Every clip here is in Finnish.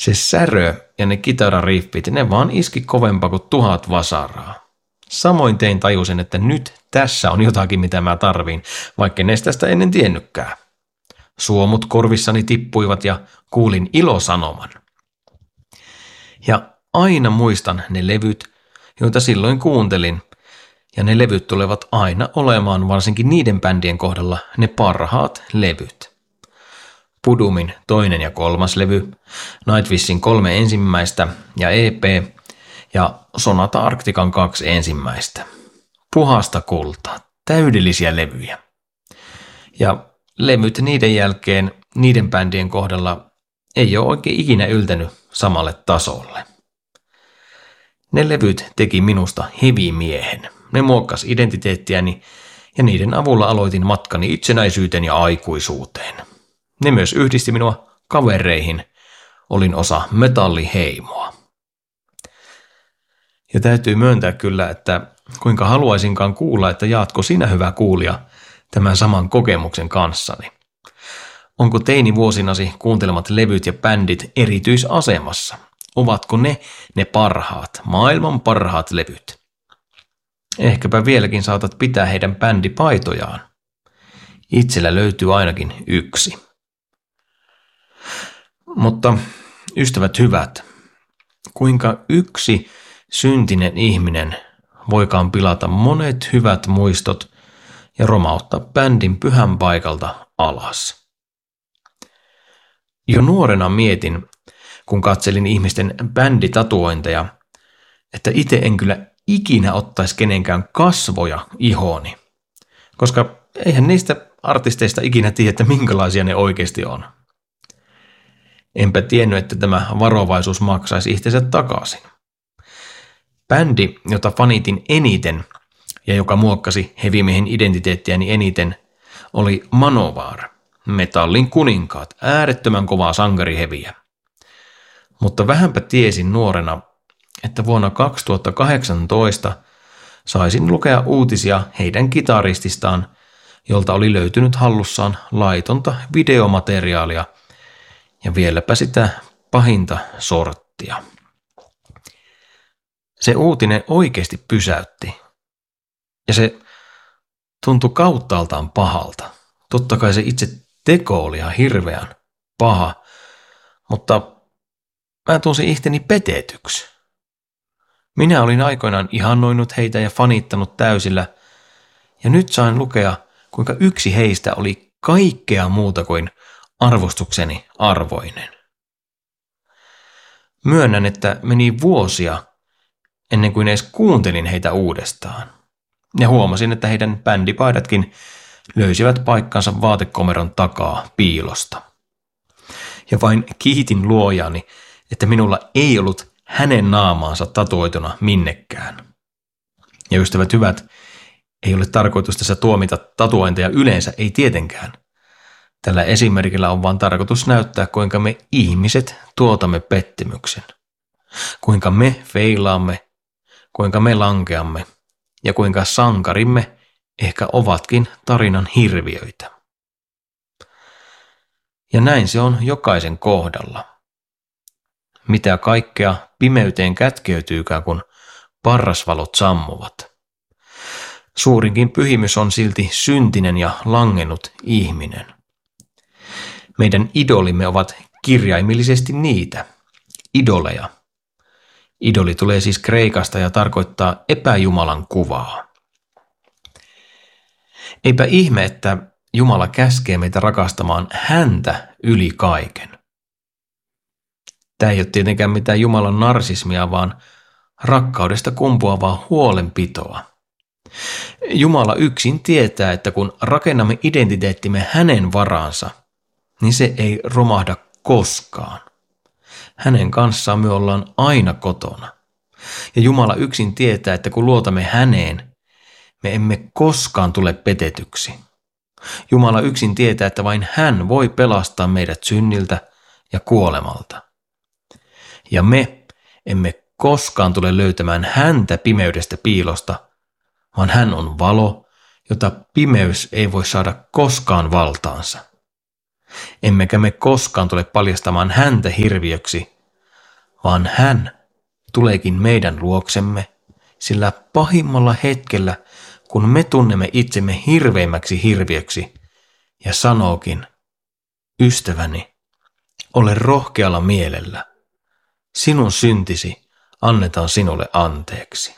Se särö ja ne kitarariffit, ne vaan iski kovempaa kuin 1000 vasaraa. Samoin tein tajusin, että nyt tässä on jotakin, mitä mä tarviin, vaikka en tästä ennen tiennytkään. Suomut korvissani tippuivat ja kuulin ilosanoman. Ja aina muistan ne levyt, joita silloin kuuntelin, ja ne levyt tulevat aina olemaan varsinkin niiden bändien kohdalla ne parhaat levyt. Pudumin 2. ja 3. levy, Nightwishin 3 ensimmäistä ja EP ja Sonata Arctican 2 ensimmäistä. Puhasta kultaa, täydellisiä levyjä. Ja levyt niiden jälkeen niiden bändien kohdalla ei ole oikein ikinä yltänyt samalle tasolle. Ne levyt teki minusta heavy-miehen. Ne muokkas identiteettiäni ja niiden avulla aloitin matkani itsenäisyyteen ja aikuisuuteen. Ne myös yhdisti minua kavereihin. Olin osa metalliheimoa. Ja täytyy myöntää kyllä, että kuinka haluaisinkaan kuulla, että jaatko sinä hyvä kuulija tämän saman kokemuksen kanssani. Onko teinivuosinasi kuuntelemat levyt ja bändit erityisasemassa? Ovatko ne parhaat, maailman parhaat levyt? Ehkäpä vieläkin saatat pitää heidän bändipaitojaan. Itsellä löytyy ainakin yksi. Mutta ystävät hyvät, kuinka yksi syntinen ihminen voikaan pilata monet hyvät muistot ja romauttaa bändin pyhän paikalta alas. Jo nuorena mietin, kun katselin ihmisten bänditatuointeja, että itse en kyllä ikinä ottaisi kenenkään kasvoja ihooni, koska eihän niistä artisteista ikinä tiedä, että minkälaisia ne oikeasti on. Enpä tiennyt, että tämä varovaisuus maksaisi itsensä takaisin. Bändi, jota fanitin eniten ja joka muokkasi heavy-miehen identiteettiäni eniten, oli Manowar, metallin kuninkaat, äärettömän kovaa sankariheviä. Mutta vähänpä tiesin nuorena, että vuonna 2018 saisin lukea uutisia heidän kitarististaan, jolta oli löytynyt hallussaan laitonta videomateriaalia ja vieläpä sitä pahinta sorttia. Se uutinen oikeasti pysäytti ja se tuntui kauttaaltaan pahalta. Totta kai se itse teko oli ihan hirveän paha, mutta mä tunsin ihteni petetyksi. Minä olin aikoinaan ihannoinut heitä ja fanittanut täysillä, ja nyt sain lukea, kuinka yksi heistä oli kaikkea muuta kuin arvostukseni arvoinen. Myönnän, että meni vuosia ennen kuin edes kuuntelin heitä uudestaan, ja huomasin, että heidän bändipaidatkin löysivät paikkansa vaatekomeron takaa piilosta. Ja vain kiitin luojani, että minulla ei ollut hänen naamaansa tatuoituna minnekään. Ja ystävät hyvät, ei ole tarkoitus tässä tuomita tatuointeja yleensä, ei tietenkään. Tällä esimerkillä on vain tarkoitus näyttää, kuinka me ihmiset tuotamme pettymyksen. Kuinka me feilaamme, kuinka me lankeamme ja kuinka sankarimme ehkä ovatkin tarinan hirviöitä. Ja näin se on jokaisen kohdalla. Mitä kaikkea pimeyteen kätkeytyykään, kun parrasvalot sammuvat. Suurinkin pyhimys on silti syntinen ja langennut ihminen. Meidän idolimme ovat kirjaimillisesti niitä, idoleja. Idoli tulee siis Kreikasta ja tarkoittaa epäjumalan kuvaa. Eipä ihme, että Jumala käskee meitä rakastamaan häntä yli kaiken. Tämä ei ole tietenkään mitään Jumalan narsismia, vaan rakkaudesta kumpuavaa huolenpitoa. Jumala yksin tietää, että kun rakennamme identiteettimme hänen varaansa, niin se ei romahda koskaan. Hänen kanssaan me ollaan aina kotona. Ja Jumala yksin tietää, että kun luotamme häneen, me emme koskaan tule petetyksi. Jumala yksin tietää, että vain hän voi pelastaa meidät synniltä ja kuolemalta. Ja me emme koskaan tule löytämään häntä pimeydestä piilosta, vaan hän on valo, jota pimeys ei voi saada koskaan valtaansa. Emmekä me koskaan tule paljastamaan häntä hirviöksi, vaan hän tuleekin meidän luoksemme, sillä pahimmalla hetkellä, kun me tunnemme itsemme hirveimmäksi hirviöksi, ja sanookin, ystäväni, ole rohkealla mielellä, sinun syntisi annetaan sinulle anteeksi.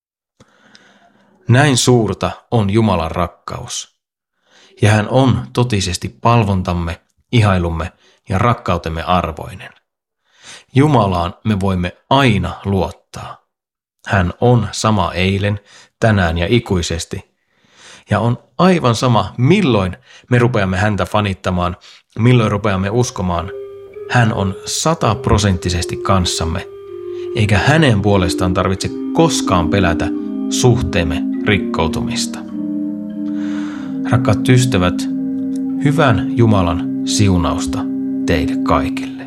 Näin suurta on Jumalan rakkaus, ja hän on totisesti palvontamme, ihailumme ja rakkautemme arvoinen. Jumalaan me voimme aina luottaa. Hän on sama eilen, tänään ja ikuisesti. Ja on aivan sama, milloin me rupeamme häntä fanittamaan, milloin rupeamme uskomaan. Hän on 100% kanssamme, eikä hänen puolestaan tarvitse koskaan pelätä suhteemme rikkoutumista. Rakkaat ystävät, hyvän Jumalan siunausta teille kaikille.